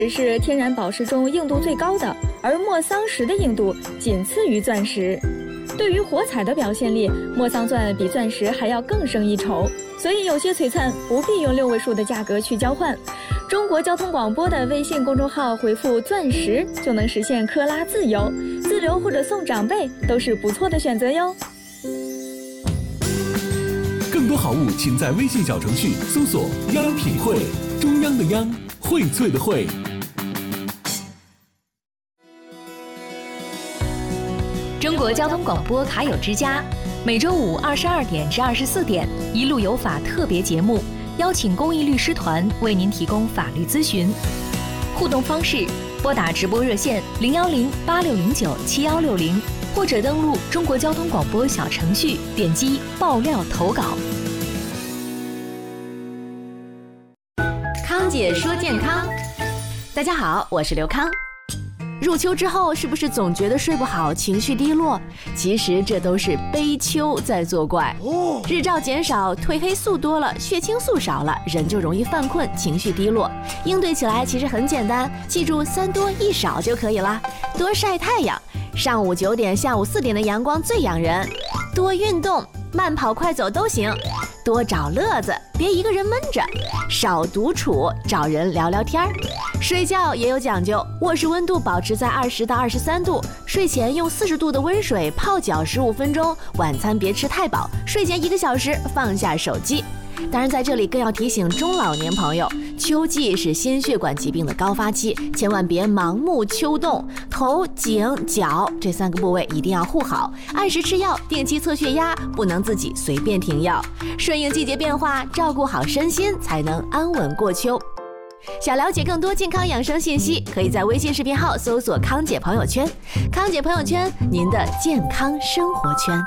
是天然宝石中硬度最高的，而莫桑石的硬度仅次于钻石。对于火彩的表现力，莫桑钻比钻石还要更胜一筹，所以有些璀璨不必用6位数的价格去交换。中国交通广播的微信公众号回复钻石就能实现克拉自由，自留或者送长辈都是不错的选择哟。 更多好物请在微信小程序搜索央品汇，中央的央，荟萃的荟。 中国交通广播卡友之家，每周五22点至24点，一路有法特别节目，邀请公益律师团为您提供法律咨询。互动方式：拨打直播热线010-8609-7160，或者登录中国交通广播小程序，点击爆料投稿。 康姐说健康，大家好，我是刘康。入秋之后，是不是总觉得睡不好，情绪低落？其实这都是悲秋在作怪。日照减少，褪黑素多了，血清素少了，人就容易犯困，情绪低落。应对起来其实很简单，记住3多1少就可以了。多晒太阳，上午9点、下午4点的阳光最养人。多运动，慢跑、快走都行。多找乐子，别一个人闷着。少独处，找人聊聊天儿。睡觉也有讲究，卧室温度保持在20到23度，睡前用40度的温水泡脚15分钟，晚餐别吃太饱，睡前1个小时放下手机。当然在这里更要提醒中老年朋友，秋季是心血管疾病的高发期，千万别盲目秋冻，头、颈、脚这3个部位一定要护好，按时吃药，定期测血压，不能自己随便停药，顺应季节变化，照顾好身心，才能安稳过秋。想了解更多健康养生信息，可以在微信视频号搜索康姐朋友圈。康姐朋友圈，您的健康生活圈。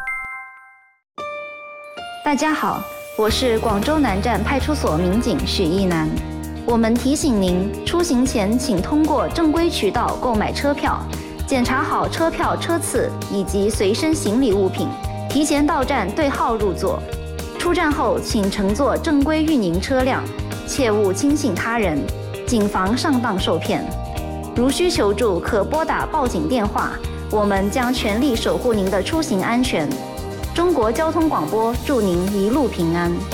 大家好，我是广州南站派出所民警许一楠。我们提醒您，出行前请通过正规渠道购买车票，检查好车票、车次以及随身行李物品，提前到站对号入座。出站后请乘坐正规运营车辆，切勿轻信他人，谨防上当受骗。如需求助，可拨打报警电话，我们将全力守护您的出行安全。中国交通广播祝您一路平安。